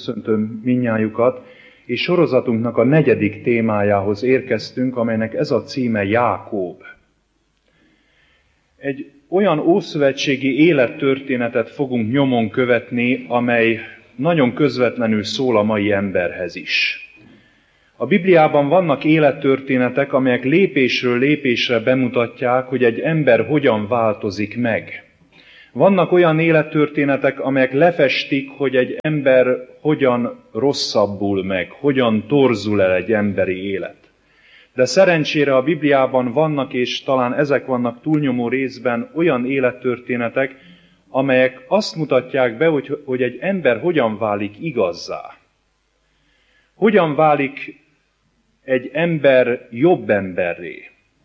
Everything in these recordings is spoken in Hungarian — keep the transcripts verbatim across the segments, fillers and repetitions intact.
Köszöntöm mindnyájukat, és sorozatunknak a negyedik témájához érkeztünk, amelynek ez a címe Jákób. Egy olyan ószövetségi élettörténetet fogunk nyomon követni, amely nagyon közvetlenül szól a mai emberhez is. A Bibliában vannak élettörténetek, amelyek lépésről lépésre bemutatják, hogy egy ember hogyan változik meg. Vannak olyan élettörténetek, amelyek lefestik, hogy egy ember hogyan rosszabbul meg, hogyan torzul el egy emberi élet. De szerencsére a Bibliában vannak, és talán ezek vannak túlnyomó részben olyan élettörténetek, amelyek azt mutatják be, hogy, hogy egy ember hogyan válik igazzá. Hogyan válik egy ember jobb emberré.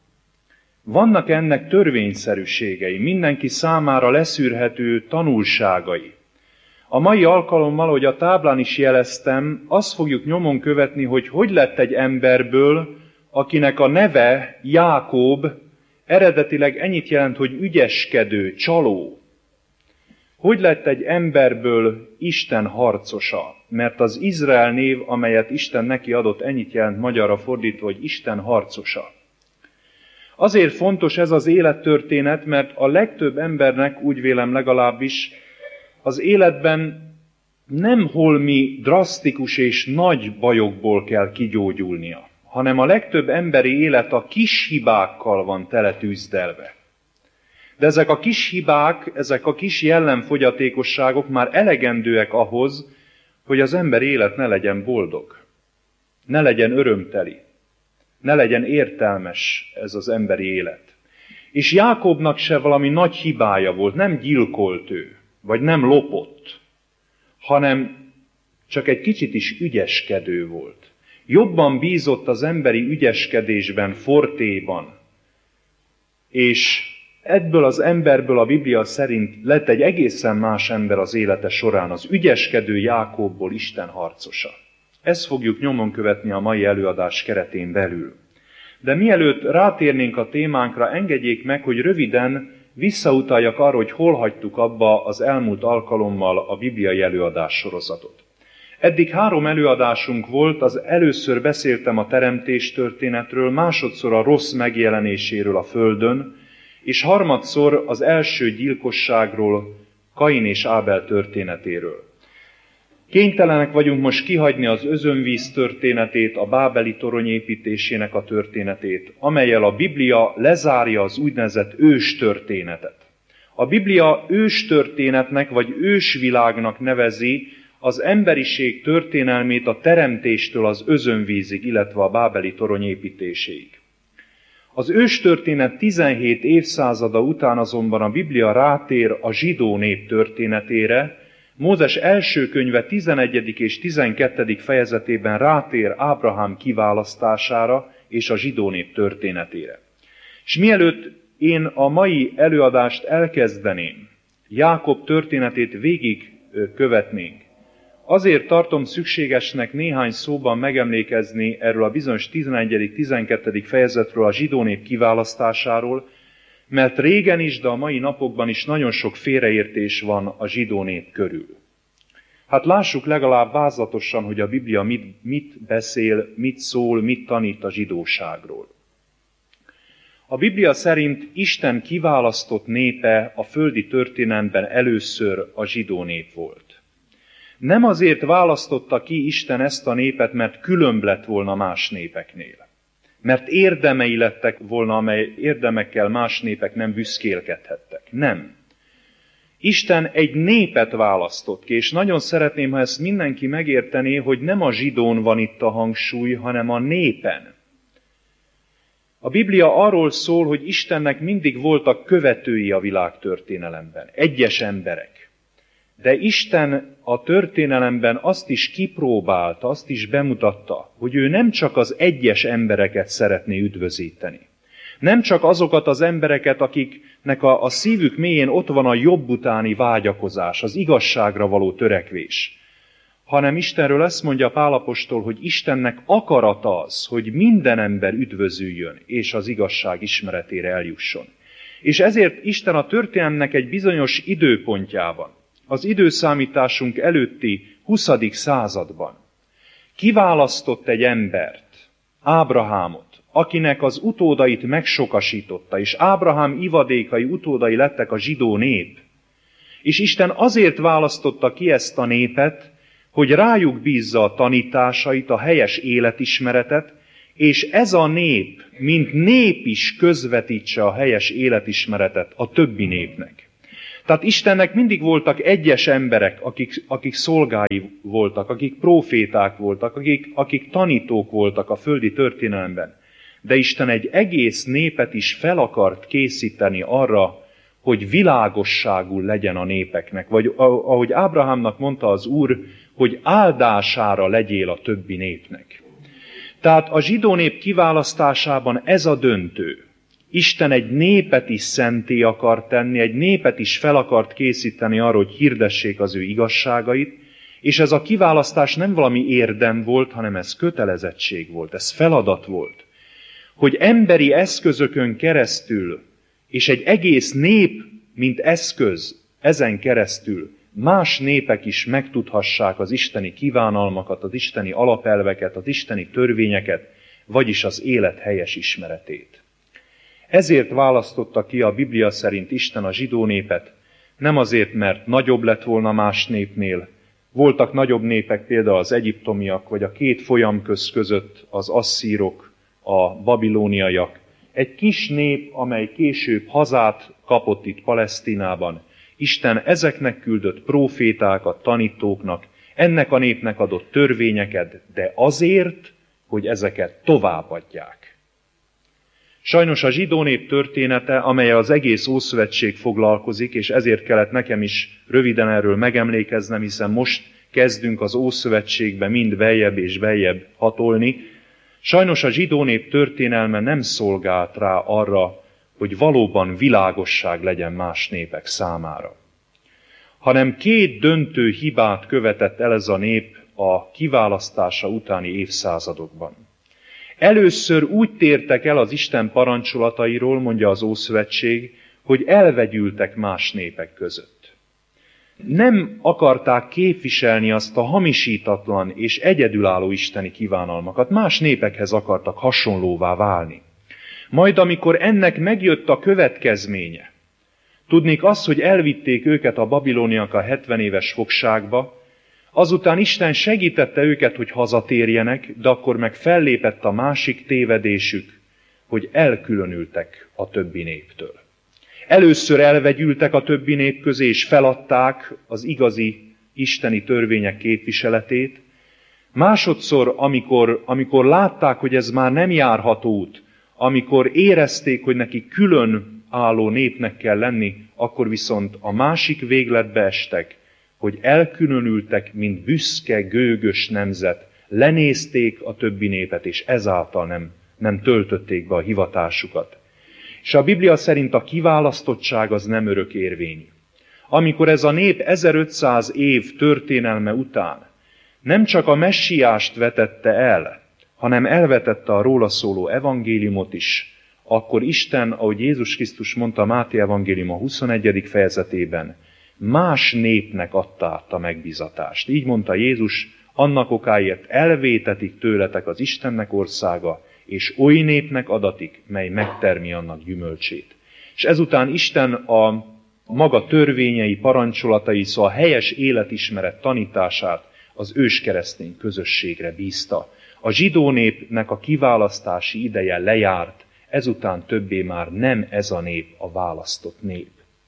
Vannak ennek törvényszerűségei, mindenki számára leszűrhető tanulságai. A mai alkalommal, hogy a táblán is jeleztem, azt fogjuk nyomon követni, hogy hogy lett egy emberből, akinek a neve Jákób eredetileg ennyit jelent, hogy ügyeskedő, csaló. Hogy lett egy emberből Isten harcosa? Mert az Izrael név, amelyet Isten neki adott, ennyit jelent magyarra fordítva, hogy Isten harcosa. Azért fontos ez az élettörténet, mert a legtöbb embernek, úgy vélem legalábbis, az életben nem holmi drasztikus és nagy bajokból kell kigyógyulnia, hanem a legtöbb emberi élet a kis hibákkal van teletűzdelve. De ezek a kis hibák, ezek a kis jellemfogyatékosságok már elegendőek ahhoz, hogy az ember élet ne legyen boldog, ne legyen örömteli, ne legyen értelmes ez az emberi élet. És Jákóbnak se valami nagy hibája volt, nem gyilkolt ő, vagy nem lopott, hanem csak egy kicsit is ügyeskedő volt. Jobban bízott az emberi ügyeskedésben, fortéban, és ebből az emberből a Biblia szerint lett egy egészen más ember az élete során, az ügyeskedő Jákóbból Isten harcosa. Ezt fogjuk nyomon követni a mai előadás keretén belül. De mielőtt rátérnénk a témánkra, engedjék meg, hogy röviden visszautaljak arra, hogy hol hagytuk abba az elmúlt alkalommal a bibliai előadás sorozatot. Eddig három előadásunk volt, az először beszéltem a teremtés történetről, másodszor a rossz megjelenéséről a földön, és harmadszor az első gyilkosságról, Kain és Ábel történetéről. Kénytelenek vagyunk most kihagyni az özönvíz történetét, a bábeli torony építésének a történetét, amellyel a Biblia lezárja az úgynevezett ős történetet. A Biblia ős történetnek vagy ősvilágnak nevezi az emberiség történelmét a teremtéstől az özönvízig, illetve a bábeli torony építéséig. Az őstörténet tizenhét évszázada után azonban a Biblia rátér a zsidó nép történetére, Mózes első könyve tizenegyedik és tizenkettedik fejezetében rátér Ábrahám kiválasztására és a zsidó nép történetére. És mielőtt én a mai előadást elkezdeném, Jákob történetét végig követnénk, azért tartom szükségesnek néhány szóban megemlékezni erről a bizonyos tizenegyedik tizenkettedik fejezetről, a zsidó nép kiválasztásáról, mert régen is, de a mai napokban is nagyon sok félreértés van a zsidó nép körül. Hát lássuk legalább vázlatosan, hogy a Biblia mit, mit beszél, mit szól, mit tanít a zsidóságról. A Biblia szerint Isten kiválasztott népe a földi történelemben először a zsidó nép volt. Nem azért választotta ki Isten ezt a népet, mert különb lett volna más népeknél. Mert érdemei lettek volna, amely érdemekkel más népek nem büszkélkedhettek. Nem. Isten egy népet választott ki, és nagyon szeretném, ha ezt mindenki megértené, hogy nem a zsidón van itt a hangsúly, hanem a népen. A Biblia arról szól, hogy Istennek mindig voltak követői a világtörténelemben, egyes emberek. De Isten a történelemben azt is kipróbálta, azt is bemutatta, hogy ő nem csak az egyes embereket szeretné üdvözíteni. Nem csak azokat az embereket, akiknek a, a szívük mélyén ott van a jobb utáni vágyakozás, az igazságra való törekvés, hanem Istenről ezt mondja Pál apostol, hogy Istennek akarata az, hogy minden ember üdvözüljön, és az igazság ismeretére eljusson. És ezért Isten a történelemnek egy bizonyos időpontjában, az időszámításunk előtti huszadik században kiválasztott egy embert, Ábrahámot, akinek az utódait megsokasította, és Ábrahám ivadékai utódai lettek a zsidó nép. És Isten azért választotta ki ezt a népet, hogy rájuk bízza a tanításait, a helyes életismeretet, és ez a nép, mint nép is közvetítse a helyes életismeretet a többi népnek. Tehát Istennek mindig voltak egyes emberek, akik, akik szolgái voltak, akik próféták voltak, akik, akik tanítók voltak a földi történelemben. De Isten egy egész népet is fel akart készíteni arra, hogy világosságú legyen a népeknek. Vagy ahogy Ábrahámnak mondta az Úr, hogy áldására legyél a többi népnek. Tehát a zsidó nép kiválasztásában ez a döntő. Isten egy népet is szenté akar tenni, egy népet is fel akart készíteni arra, hogy hirdessék az ő igazságait, és ez a kiválasztás nem valami érdem volt, hanem ez kötelezettség volt, ez feladat volt. Hogy emberi eszközökön keresztül, és egy egész nép, mint eszköz, ezen keresztül más népek is megtudhassák az isteni kívánalmakat, az isteni alapelveket, az isteni törvényeket, vagyis az élet helyes ismeretét. Ezért választotta ki a Biblia szerint Isten a zsidó népet, nem azért, mert nagyobb lett volna más népnél. Voltak nagyobb népek, például az egyiptomiak, vagy a két folyamköz között az asszírok, a babilóniaiak. Egy kis nép, amely később hazát kapott itt Palesztinában. Isten ezeknek küldött prófétákat, tanítóknak, ennek a népnek adott törvényeket, de azért, hogy ezeket továbbadják. Sajnos a zsidó nép története, amelyel az egész Ószövetség foglalkozik, és ezért kellett nekem is röviden erről megemlékeznem, hiszen most kezdünk az Ószövetségbe mind beljebb és beljebb hatolni. Sajnos a zsidó nép történelme nem szolgált rá arra, hogy valóban világosság legyen más népek számára. Hanem két döntő hibát követett el ez a nép a kiválasztása utáni évszázadokban. Először úgy tértek el az Isten parancsolatairól, mondja az Ószövetség, hogy elvegyültek más népek között. Nem akarták képviselni azt a hamisítatlan és egyedülálló isteni kívánalmakat, más népekhez akartak hasonlóvá válni. Majd amikor ennek megjött a következménye, tudnék az, hogy elvitték őket a babiloniak a hetven éves fogságba, azután Isten segítette őket, hogy hazatérjenek, de akkor meg fellépett a másik tévedésük, hogy elkülönültek a többi néptől. Először elvegyültek a többi nép közé, és feladták az igazi isteni törvények képviseletét. Másodszor, amikor, amikor látták, hogy ez már nem járható út, amikor érezték, hogy neki külön álló népnek kell lenni, akkor viszont a másik végletbe estek, hogy elkülönültek, mint büszke, gőgös nemzet, lenézték a többi népet, és ezáltal nem, nem töltötték be a hivatásukat. És a Biblia szerint a kiválasztottság az nem örökérvényű. Amikor ez a nép ezerötszáz év történelme után nem csak a messiást vetette el, hanem elvetette a róla szóló evangéliumot is, akkor Isten, ahogy Jézus Krisztus mondta Máté evangélium a huszonegyedik fejezetében, más népnek adta át a megbizatást. Így mondta Jézus, annak okáért elvétetik tőletek az Istennek országa, és oly népnek adatik, mely megtermi annak gyümölcsét. És ezután Isten a maga törvényei, parancsolatai, szóval a helyes életismeret tanítását az őskeresztény közösségre bízta. A zsidó népnek a kiválasztási ideje lejárt, ezután többé már nem ez a nép a választott nép.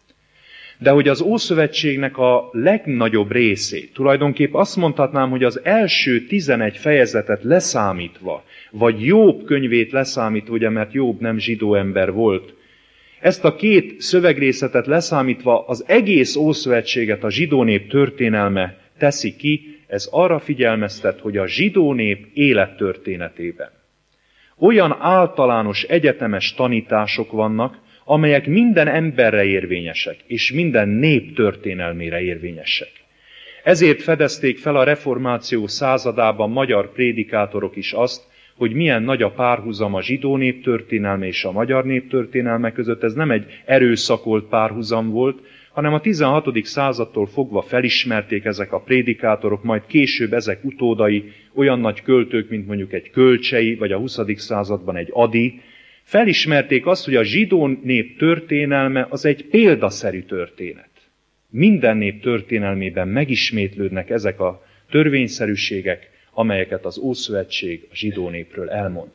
De hogy az Ószövetségnek a legnagyobb részét, tulajdonképp azt mondhatnám, hogy az első tizenegy fejezetet leszámítva, vagy Jobb könyvét leszámítva, ugye, mert Jobb nem zsidó ember volt, ezt a két szövegrészetet leszámítva az egész Ószövetséget a zsidó nép történelme teszi ki, ez arra figyelmeztet, hogy a zsidó nép élettörténetében olyan általános egyetemes tanítások vannak, amelyek minden emberre érvényesek, és minden nép történelmére érvényesek. Ezért fedezték fel a reformáció századában magyar prédikátorok is azt, hogy milyen nagy a párhuzam a zsidó nép történelme és a magyar nép történelme között. Ez nem egy erőszakolt párhuzam volt, hanem a tizenhatodik századtól fogva felismerték ezek a prédikátorok, majd később ezek utódai, olyan nagy költők, mint mondjuk egy Kölcsei, vagy a huszadik században egy Ady, felismerték azt, hogy a zsidó nép történelme az egy példaszerű történet. Minden nép történelmében megismétlődnek ezek a törvényszerűségek, amelyeket az Ószövetség a zsidó népről elmond.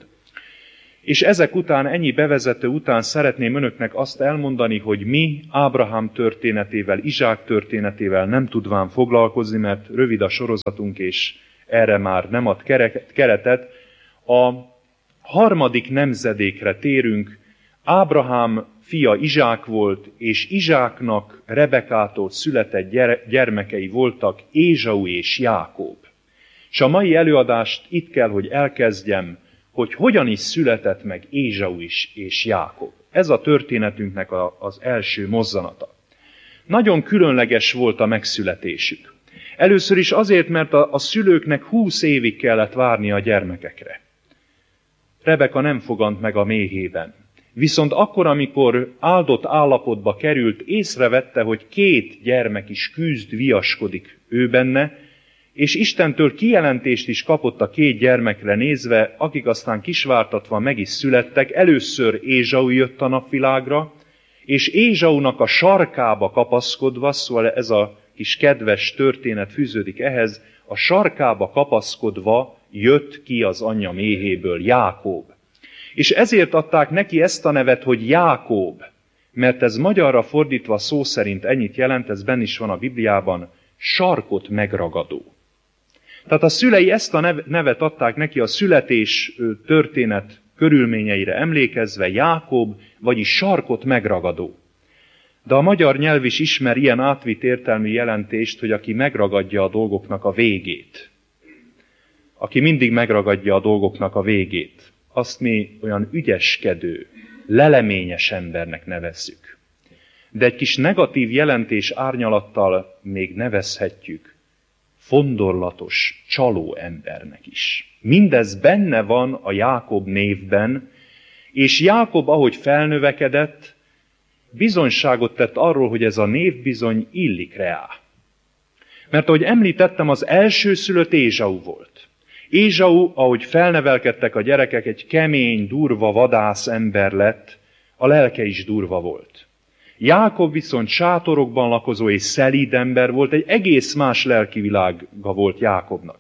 És ezek után, ennyi bevezető után szeretném önöknek azt elmondani, hogy mi Ábrahám történetével, Izsák történetével nem tudván foglalkozni, mert rövid a sorozatunk, és erre már nem ad keretet. A harmadik nemzedékre térünk. Ábrahám fia Izsák volt, és Izsáknak Rebekától született gyermekei voltak Ézsau és Jákob. És a mai előadást itt kell, hogy elkezdjem, hogy hogyan is született meg Ézsau is és Jákob. Ez a történetünknek a, az első mozzanata. Nagyon különleges volt a megszületésük. Először is azért, mert a, a szülőknek húsz évig kellett várni a gyermekekre. Rebeka nem fogant meg a méhében. Viszont akkor, amikor áldott állapotba került, észrevette, hogy két gyermek is küzd, viaskodik ő benne, és Istentől kijelentést is kapott a két gyermekre nézve, akik aztán kisvártatva meg is születtek. Először Ézsau jött a napvilágra, és Ézsaunak a sarkába kapaszkodva, szóval ez a kis kedves történet fűződik ehhez, a sarkába kapaszkodva jött ki az anyja méhéből Jákob. És ezért adták neki ezt a nevet, hogy Jákob, mert ez magyarra fordítva szó szerint ennyit jelent, ez benne is van a Bibliában, sarkot megragadó. Tehát a szülei ezt a nevet adták neki a születés történet körülményeire emlékezve, Jákob, vagyis sarkot megragadó. De a magyar nyelv is ismer ilyen átvitt értelmű jelentést, hogy aki megragadja a dolgoknak a végét. Aki mindig megragadja a dolgoknak a végét. Azt mi olyan ügyeskedő, leleményes embernek nevezzük. De egy kis negatív jelentés árnyalattal még nevezhetjük fondorlatos, csaló embernek is. Mindez benne van a Jákob névben, és Jákob, ahogy felnövekedett, bizonyságot tett arról, hogy ez a név bizony illik rá. Mert ahogy említettem, az elsőszülött Ézsau volt. Ézsau, ahogy felnevelkedtek a gyerekek, egy kemény, durva vadász ember lett, a lelke is durva volt. Jákob viszont sátorokban lakozó és szelíd ember volt, egy egész más lelkivilága volt Jákobnak.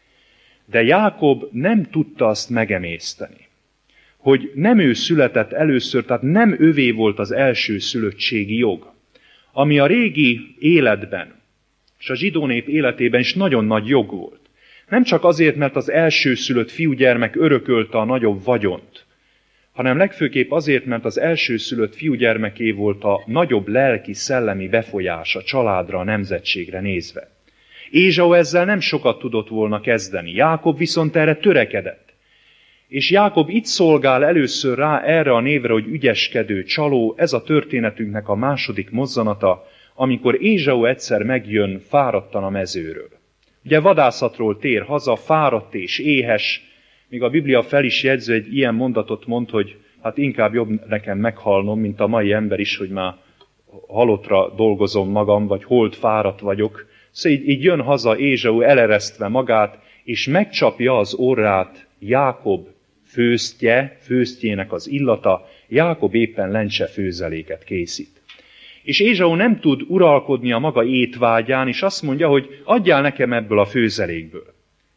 De Jákob nem tudta azt megemészteni, hogy nem ő született először, tehát nem övé volt az első szülöttségi jog, ami a régi életben, és a zsidó nép életében is nagyon nagy jog volt. Nem csak azért, mert az elsőszülött fiúgyermek örökölte a nagyobb vagyont, hanem legfőképp azért, mert az elsőszülött fiúgyermeké volt a nagyobb lelki-szellemi befolyás a családra, a nemzetségre nézve. Ézsau ezzel nem sokat tudott volna kezdeni, Jákob viszont erre törekedett. És Jákob itt szolgál először rá erre a névre, hogy ügyeskedő, csaló, ez a történetünknek a második mozzanata, amikor Ézsau egyszer megjön fáradtan a mezőről. Ugye vadászatról tér haza, fáradt és éhes, míg a Biblia fel is jegyző, egy ilyen mondatot mond, hogy hát inkább jobb nekem meghalnom, mint a mai ember is, hogy már halottra dolgozom magam, vagy holt fáradt vagyok. Szóval így, így jön haza Ézsau eleresztve magát, és megcsapja az orrát Jákob főztje, főztjének az illata, Jákob éppen lencse főzeléket készít. És Ézsau nem tud uralkodni a maga étvágyán, és azt mondja, hogy adjál nekem ebből a főzelékből.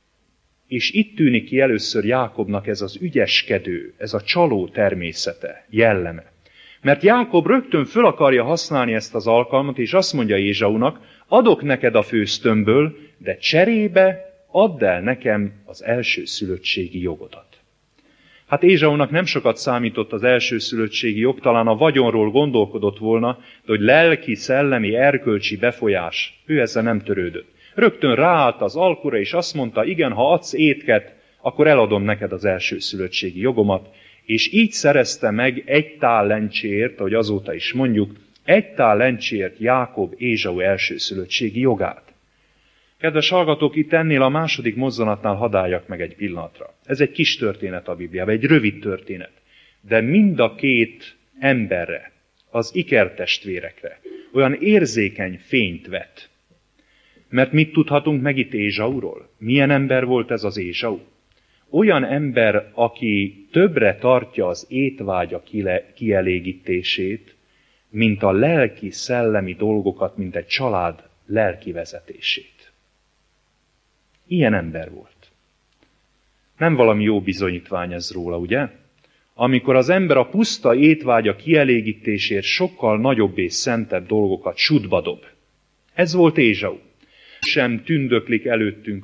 És itt tűnik ki először Jákobnak ez az ügyeskedő, ez a csaló természete, jelleme. Mert Jákob rögtön föl akarja használni ezt az alkalmat, és azt mondja Ézsaunak, adok neked a főztömből, de cserébe add el nekem az elsőszülöttségi jogodat. Hát Ézsaunak nem sokat számított az elsőszülöttségi jog, talán a vagyonról gondolkodott volna, de hogy lelki, szellemi, erkölcsi befolyás, ő ezzel nem törődött. Rögtön ráállt az alkura, és azt mondta, igen, ha adsz étket, akkor eladom neked az elsőszülöttségi jogomat, és így szerezte meg egy tál lencséért, ahogy azóta is mondjuk, egy tál lencséért Jákob Ézsau elsőszülöttségi jogát. Kedves hallgatók, itt ennél a második mozzanatnál hadd álljak meg egy pillanatra. Ez egy kis történet a Bibliában, egy rövid történet. De mind a két emberre, az ikertestvérekre, olyan érzékeny fényt vet. Mert mit tudhatunk meg itt Ézsauról? Milyen ember volt ez az Ézsau? Olyan ember, aki többre tartja az étvágya kielégítését, mint a lelki-szellemi dolgokat, mint egy család lelki vezetését. Ilyen ember volt. Nem valami jó bizonyítvány ez róla, ugye? Amikor az ember a puszta étvágya kielégítésért sokkal nagyobb és szentebb dolgokat sutba dob. Ez volt Ézsau. Sem tündöklik előttünk